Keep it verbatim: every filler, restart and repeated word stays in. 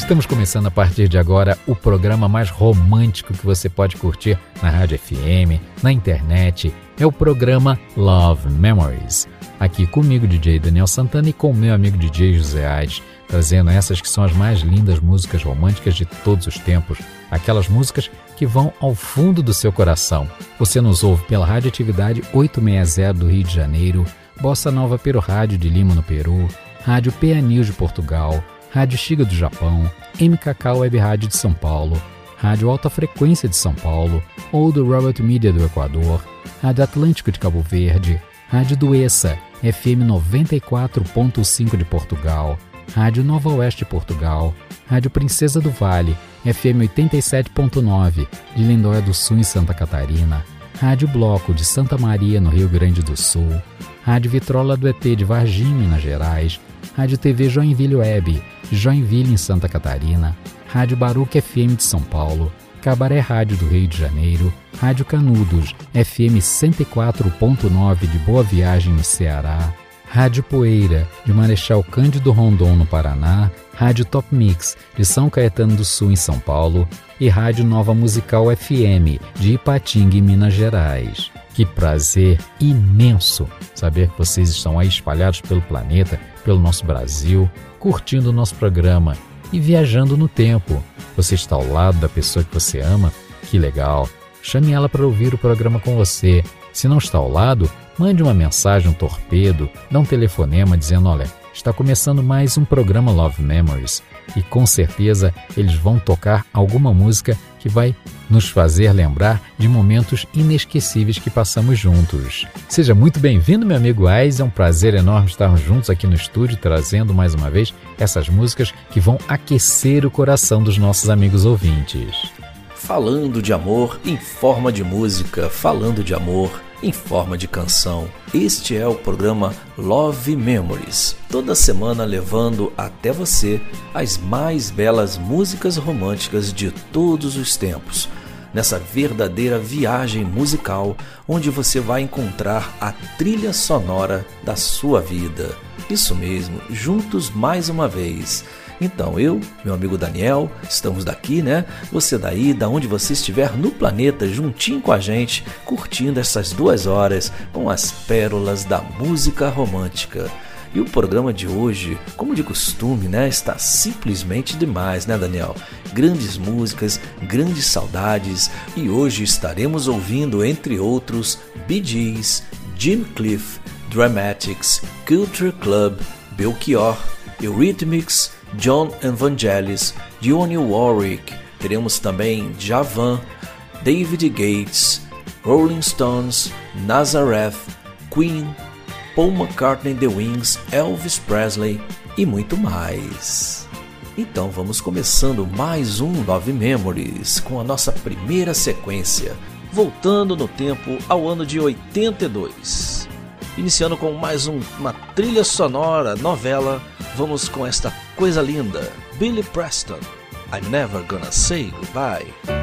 Estamos começando a partir de agora o programa mais romântico que você pode curtir na Rádio F M, na internet. É o programa Love Memories. Aqui comigo, D J Daniel Santana, e com o meu amigo D J José Aires, trazendo essas que são as mais lindas músicas românticas de todos os tempos. Aquelas músicas que vão ao fundo do seu coração. Você nos ouve pela Radioatividade oitocentos e sessenta do Rio de Janeiro, Bossa Nova Peru Rádio de Lima, no Peru, Rádio P A News de Portugal, Rádio Shiga do Japão, M K K Web Rádio de São Paulo, Rádio Alta Frequência de São Paulo, ou do Robert Media do Equador, Rádio Atlântico de Cabo Verde, Rádio Duessa, F M noventa e quatro ponto cinco de Portugal, Rádio Nova Oeste de Portugal, Rádio Princesa do Vale, F M oitenta e sete ponto nove de Lindóia do Sul, em Santa Catarina, Rádio Bloco de Santa Maria, no Rio Grande do Sul, Rádio Vitrola do E T de Varginha, Minas Gerais, Rádio T V Joinville Web, Joinville, em Santa Catarina, Rádio Baruch F M de São Paulo, Cabaré Rádio do Rio de Janeiro, Rádio Canudos, F M cento e quatro ponto nove de Boa Viagem, no Ceará, Rádio Poeira, de Marechal Cândido Rondon, no Paraná, Rádio Top Mix, de São Caetano do Sul, em São Paulo, e Rádio Nova Musical F M, de Ipatinga, em Minas Gerais. Que prazer imenso saber que vocês estão aí espalhados pelo planeta, pelo nosso Brasil, curtindo o nosso programa e viajando no tempo. Você está ao lado da pessoa que você ama? Que legal! Chame ela para ouvir o programa com você. Se não está ao lado, mande uma mensagem, um torpedo, dá um telefonema dizendo: olha, está começando mais um programa Love Memories, e com certeza eles vão tocar alguma música que vai nos fazer lembrar de momentos inesquecíveis que passamos juntos. Seja muito bem-vindo, meu amigo Ais, é um prazer enorme estarmos juntos aqui no estúdio, trazendo mais uma vez essas músicas que vão aquecer o coração dos nossos amigos ouvintes. Falando de amor em forma de música, falando de amor em forma de canção. Este é o programa Love Memories, toda semana levando até você as mais belas músicas românticas de todos os tempos, nessa verdadeira viagem musical onde você vai encontrar a trilha sonora da sua vida. Isso mesmo, juntos mais uma vez. Então eu, meu amigo Daniel, estamos daqui, né? Você daí, da onde você estiver no planeta, juntinho com a gente, curtindo essas duas horas com as pérolas da música romântica. E o programa de hoje, como de costume, né, está simplesmente demais, né, Daniel? Grandes músicas, grandes saudades, e hoje estaremos ouvindo, entre outros, Bee Gees, Jim Cliff, Dramatics, Culture Club, Belchior, Eurythmics, John Evangelis, Dionne Warwick. Teremos também Djavan, David Gates, Rolling Stones, Nazareth, Queen, Paul McCartney The Wings, Elvis Presley e muito mais. Então vamos começando mais um Love Memories com a nossa primeira sequência, voltando no tempo ao ano de oitenta e dois. Iniciando com mais um, uma trilha sonora novela, vamos com esta coisa linda, Billy Preston, I'm Never Gonna Say Goodbye.